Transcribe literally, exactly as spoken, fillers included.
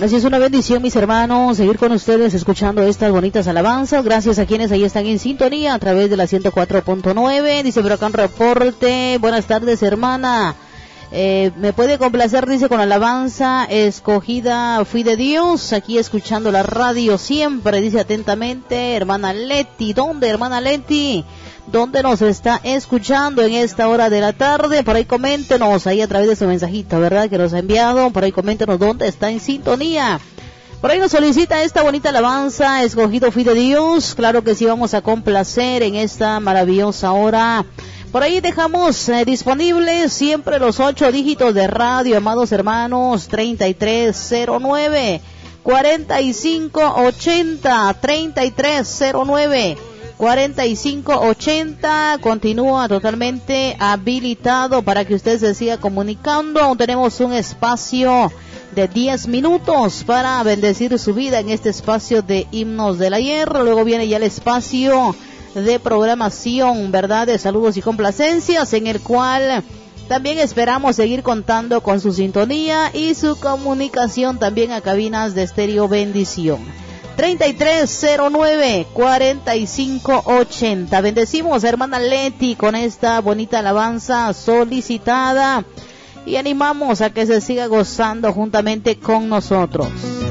Así es, una bendición, mis hermanos, seguir con ustedes escuchando estas bonitas alabanzas. Gracias a quienes ahí están en sintonía a través de la ciento cuatro punto nueve. Dice por acá un reporte. Buenas tardes, hermana. Eh, me puede complacer, dice, con la alabanza escogida fui de Dios, aquí escuchando la radio siempre, dice atentamente, hermana Leti. ¿Dónde, hermana Leti? ¿Dónde nos está escuchando en esta hora de la tarde? Por ahí coméntenos, ahí a través de su mensajito, ¿verdad? Que nos ha enviado, por ahí coméntenos dónde está en sintonía. Por ahí nos solicita esta bonita alabanza, escogido fui de Dios. Claro que sí, vamos a complacer en esta maravillosa hora. Por ahí dejamos eh, disponibles siempre los ocho dígitos de radio, amados hermanos, treinta y tres cero nueve, cuarenta y cinco ochenta, treinta y tres cero nueve, cuarenta y cinco ochenta, continúa totalmente habilitado para que usted se siga comunicando. Aún tenemos un espacio de diez minutos para bendecir su vida en este espacio de himnos del ayer. Luego viene ya el espacio de programación, ¿verdad?, de saludos y complacencias, en el cual también esperamos seguir contando con su sintonía y su comunicación también a cabinas de Estéreo Bendición. treinta y tres cero nueve, cuarenta y cinco ochenta. Bendecimos a hermana Leti con esta bonita alabanza solicitada y animamos a que se siga gozando juntamente con nosotros.